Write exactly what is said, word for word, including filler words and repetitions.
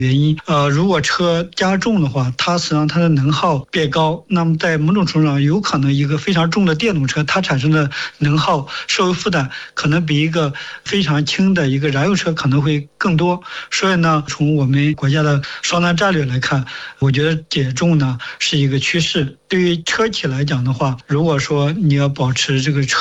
原因。呃，如果车加重的话，它实际上它的能耗变高，那么在某种程度上，有可能一个非常重的电动车，它产生的能耗社会负担可能比一个非常轻的一个燃油车可能会更多。所以呢，从我们国家的双碳战略来看，我觉得减重呢是一个趋势。对于车企来讲的话，如果说你要保持这个车